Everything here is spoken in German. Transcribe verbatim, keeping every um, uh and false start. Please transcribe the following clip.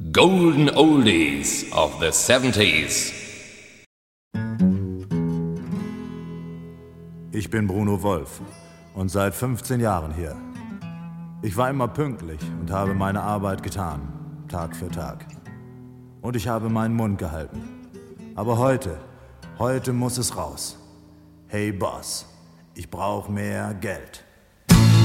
Golden Oldies of the seventies. Ich bin Bruno Wolf und seit fünfzehn Jahren hier. Ich war immer pünktlich und habe meine Arbeit getan, Tag für Tag. Und ich habe meinen Mund gehalten. Aber heute, heute muss es raus. Hey Boss, ich brauche mehr Geld.